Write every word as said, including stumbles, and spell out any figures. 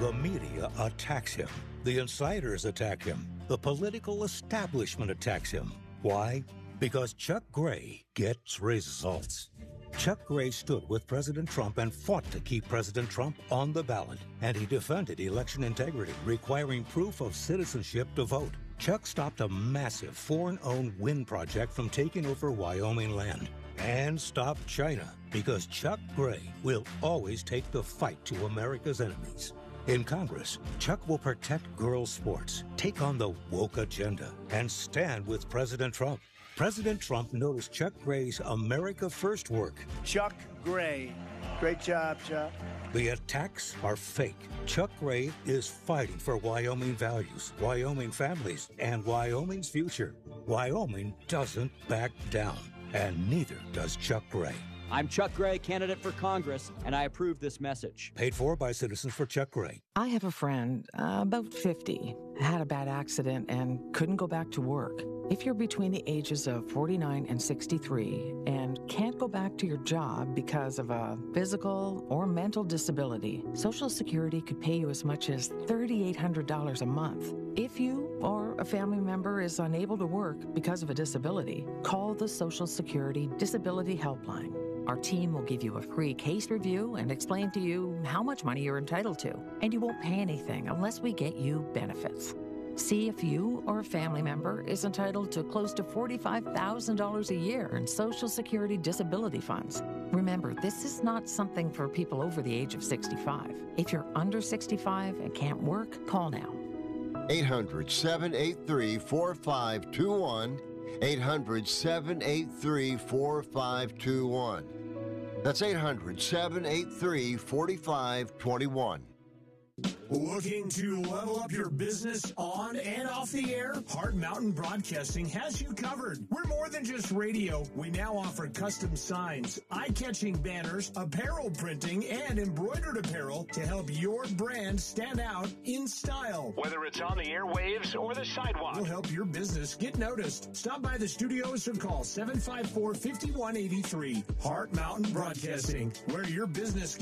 The media attacks him. The insiders attack him. The political establishment attacks him. Why? Because Chuck Gray gets results. Chuck Gray stood with President Trump and fought to keep President Trump on the ballot. And he defended election integrity, requiring proof of citizenship to vote. Chuck stopped a massive foreign-owned wind project from taking over Wyoming land. And stopped China, because Chuck Gray will always take the fight to America's enemies. In Congress, Chuck will protect girls' sports, take on the woke agenda, and stand with President Trump. President Trump noticed Chuck Gray's America First work. Chuck Gray. Great job, Chuck. The attacks are fake. Chuck Gray is fighting for Wyoming values, Wyoming families, and Wyoming's future. Wyoming doesn't back down, and neither does Chuck Gray. I'm Chuck Gray, candidate for Congress, and I approve this message. Paid for by Citizens for Chuck Gray. I have a friend, uh, about fifty, had a bad accident and couldn't go back to work. If you're between the ages of forty-nine and sixty-three and can't go back to your job because of a physical or mental disability, Social Security could pay you as much as three thousand eight hundred dollars a month. If you or a family member is unable to work because of a disability, call the Social Security Disability Helpline. Our team will give you a free case review and explain to you how much money you're entitled to, and you won't pay anything unless we get you benefits. See if you or a family member is entitled to close to forty-five thousand dollars a year in Social Security disability funds. Remember, this is not something for people over the age of sixty-five. If you're under sixty-five and can't work, call now. eight hundred, seven eight three, four five two one. eight hundred, seven eight three, four five two one. That's eight hundred, seven eight three, four five two one. Looking to level up your business on and off the air? Hard Mountain Broadcasting has you covered. We're more than just radio. We now offer custom signs, eye-catching banners, apparel printing, and embroidered apparel to help your brand stand out in style. Whether it's on the airwaves or the sidewalk, we'll help your business get noticed. Stop by the studios or call seven five four, five one eight three. Hard Mountain Broadcasting, where your business